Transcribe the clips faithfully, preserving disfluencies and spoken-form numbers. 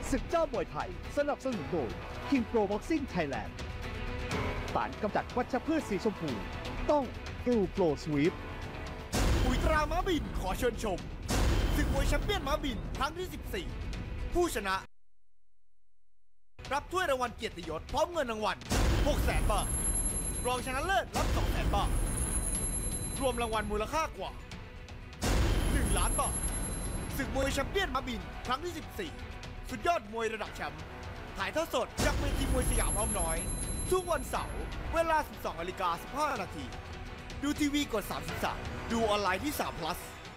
ศึกเจ้ามวยไทยสนับสนุนโดย King Pro Boxing Thailand สารกำจัดวัชพืชสีชมพูต้อง True Pro Sweep ปุ๋ยตราม้าบินขอเชิญชมศึกมวยแชมเปี้ยนม้าบินครั้งที่สิบสี่ผู้ชนะรับถ้วยรางวัลเกียรติยศพร้อมเงินรางวัล หกแสน บาทรองชนะเลิศรับ สองแสน บาทรวมรางวัลมูลค่ากว่า หนึ่ง ล้านบาทศึกมวยแชมเปี้ยนม้าบินครั้งที่สิบสี่สุดยอดมวยระดับแชมป์ถ่ายทอดสดจากเวทีมวยสยามอ้อมน้อยทุกวันเสาร์เวลา สิบสองนาฬิกาสิบห้านาทีดูทีวีกดสามสิบสามดูออนไลน์ที่สาม plus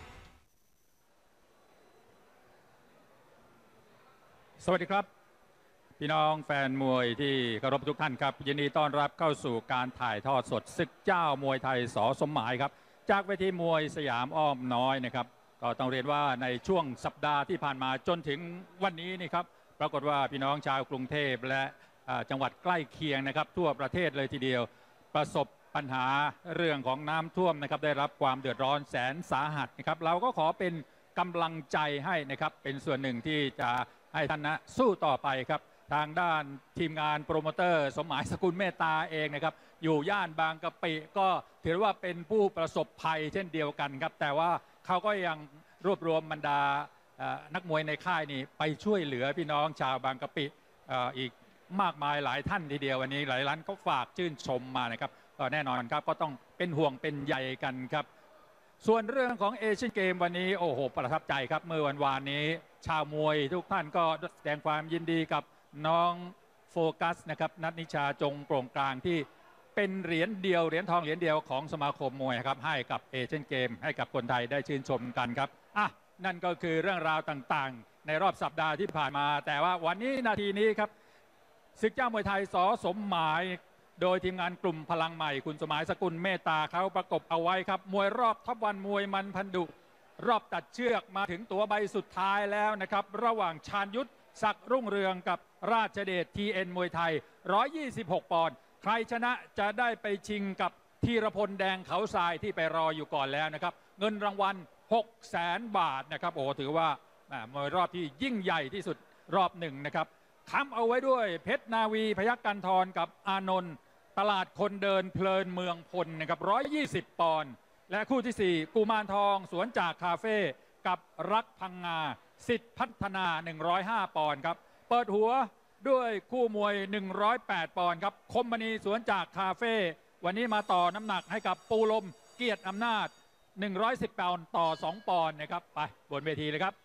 สวัสดีครับพี่น้องแฟนมวยที่เคารพทุกท่านครับยินดีต้อนรับเข้าสู่การถ่ายทอดสดศึกเจ้ามวยไทยส.สมหมายครับจากเวทีมวยสยามอ้อมน้อยนะครับก็ต้องเรียนว่าในช่วงสัปดาห์ที่ผ่านมาจนถึงวันนี้นี่ครับปรากฏว่าพี่น้องชาวกรุงเทพและจังหวัดใกล้เคียงนะครับทั่วประเทศเลยทีเดียวประสบปัญหาเรื่องของน้ำท่วมนะครับได้รับความเดือดร้อนแสนสาหัสนะครับเราก็ขอเป็นกำลังใจให้นะครับเป็นส่วนหนึ่งที่จะให้ท่านนะสู้ต่อไปครับทางด้านทีมงานโปรโมเตอร์สมหมายสกุลเมตตาเองนะครับอยู่ย่านบางกะปิก็ถือว่าเป็นผู้ประสบภัยเช่นเดียวกันครับแต่ว่าเขาก็ยังรวบรวมบรรดานักมวยในค่ายนี่ไปช่วยเหลือพี่น้องชาวบางกะปิอีกมากมายหลายท่านทีเดียววันนี้หลายร้านเขาฝากชื่นชมมานะครับก็แน่นอนครับก็ต้องเป็นห่วงเป็นใยกันครับส่วนเรื่องของเอเชียนเกมวันนี้โอ้โหประทับใจครับเมื่อวันวานนี้ชาวมวยทุกท่านก็แสดงความยินดีกับน้องโฟกัสนะครับนัทนิชาจงโปร่งกลางที่เป็นเหรียญเดียวเหรียญทองเหรียญเดียวของสมาคมมวยครับให้กับเอเชียนเกมให้กับคนไทยได้ชื่นชมกันครับอ่ะนั่นก็คือเรื่องราวต่างๆในรอบสัปดาห์ที่ผ่านมาแต่ว่าวันนี้นาทีนี้ครับศึกเจ้ามวยไทยส.สมหมายโดยทีมงานกลุ่มพลังใหม่คุณสมหมายสกุลเมตตาเขาประกบเอาไว้ครับมวยรอบท็อปวันมวยมันพันดุรอบตัดเชือกมาถึงตัวใบสุดท้ายแล้วนะครับระหว่างชาญยุทธศักดิ์รุ่งเรืองกับราชเดช ที เอ็น มวยไทยหนึ่งร้อยยี่สิบหกปอนด์ใครชนะจะได้ไปชิงกับธีรพลแดงเขาทรายที่ไปรออยู่ก่อนแล้วนะครับเงินรางวัล หกแสน บาทนะครับโอ้ถือว่ามวยรอบที่ยิ่งใหญ่ที่สุดรอบหนึ่งนะครับค้ำเอาไว้ด้วยเพชรนาวีพยัคฆ์กันทรกับอานนท์ตลาดคนเดินเพลินเมืองพลนะครับหนึ่งร้อยยี่สิบปอนด์และคู่ที่สี่กุมารทองสวนจากคาเฟ่กับรักพังงาสิทธิพัฒนาหนึ่งร้อยห้าปอนด์ครับเปิดหัวด้วยคู่มวยหนึ่งร้อยแปดปอนด์ครับคมมณีสวนจากคาเฟ่วันนี้มาต่อน้ำหนักให้กับปูลมเกียรติอำนาจหนึ่งร้อยสิบปอนด์ต่อสองปอนด์นะครับไปบนเวทีเลยครับ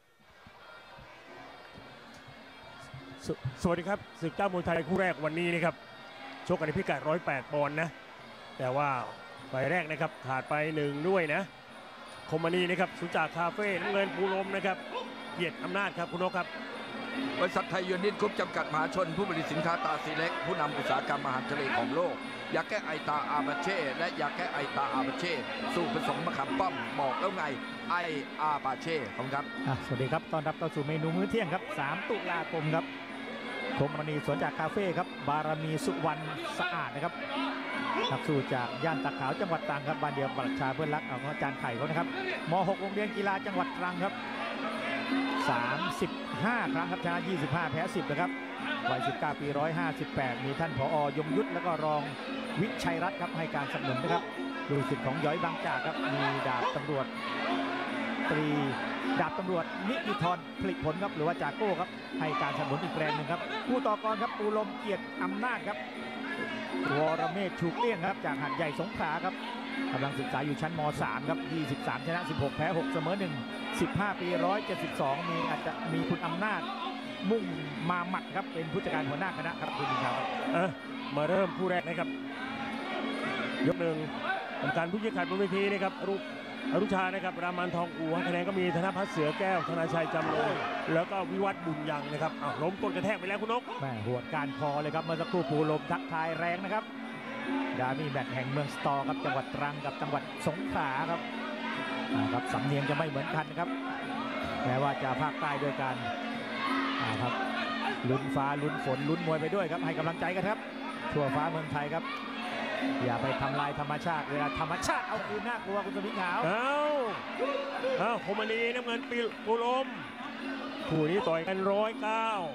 ส, สวัสดีครับศึกเจ้ามวยไทยคู่แรกวันนี้นะครับชกกันในพิกัดหนึ่งร้อยแปดปอนด์นะแต่ว่าไฟแรกนะครับขาดไปหนึ่งด้วยนะคมมณีนะครับสุจากคาเฟ่น้ำเงินปูลมนะครับเกียรติอำนาจครับคุณนกครับบริษัทไทยยูนิตกรุ๊ปจำกัดมหาชนผู้ผลิตสินค้าตาสีเล็กผู้นำอุตสาหกรรมอาหารทะเลของโลกยาแก้ไอตาอาบาเช่และยาแก้ไอตาอาบาเช่สูตรผสมมะขามป้อมบอกแล้วไงไออาบาเช่ของครับสวัสดีครับต้อนรับเข้าสู่เมนูมื้อเที่ยงครับสามตุลาคมครับคมมณีสวนจากคาเฟ่ครับบารมีสุวรรณสะอาดนะครับนักสู้จากย่านตะขาวจังหวัดตรังครับบ้านเดียวปรัชชาเพื่อนรักเอาอาจารย์ไข่เขานะครับม หก โรงเรียนกีฬาจังหวัดตรังครับสามสิบห้าครั้งครับชนะยี่สิบห้าแพ้สิบนะครับวัยสิบเก้าปีหนึ่งร้อยห้าสิบแปดมีท่านผอ.ยงยุทธแล้วก็รองวิชัยรัตน์ครับให้การสนับสนุนนะครับลูกศิษย์ของย้อยบางจากครับมีดาบตำรวจตรีดาบตำรวจนิติธรผลิผลครับหรือว่าจากโก้ครับให้การสนับสนุนอีกแรงหนึ่งครับผู้ต่อกรครับปูลมเกียรติอำนาจครับวรเมธชูเกลี้ยงครับจากหาดใหญ่สงขลาครับกำลังศึกษาอยู่ชั้นม สาม ครับยี่สิบสามชนะสิบหกแพ้หกเสมอหนึ่ง สิบห้าปีหนึ่งร้อยเจ็ดสิบสองมีอาจจะมีคุณอำนาจมุ่งมาหมัดครับเป็นผู้จัดการหัวหน้าคณะครับคุณดิครับเออมาเริ่มคู่แรกนะครับยกหนึ่งทำการผู้ชี้ขาดบนเวทีนะครับรูปอรุชานะครับรามันทองอู่คะแนนก็มีธนพัฒน์เสือแก้วธนาชัยจำเลยแล้วก็วิวัฒน์บุญยังนะครับอ้าวล้มต้นกระแทกไปแล้วคุณนกแม่หัวการคอเลยครับเมื่อสักครู่ปูลมทักทายแรงนะครับดามี่แบทแห่งเมืองสตอครับจังหวัดตรังกับจังหวัดสงขลาครับครับสำเนียงจะไม่เหมือนกันครับแม้ว่าจะภาคใต้ด้วยกันครับลุ้นฟ้าลุ้นฝนลุ้นมวยไปด้วยครับให้กำลังใจกันครับทั่วฟ้าเมืองไทยครับอย่าไปทำลายธรรมชาติเวลาธรรมชาติเอาคืนน่ากลัวคุณสมิงขาวเอาเอาคมมณีน้ำเงินปีปูลมคู่นี้ต่อยกันร้อยเก้า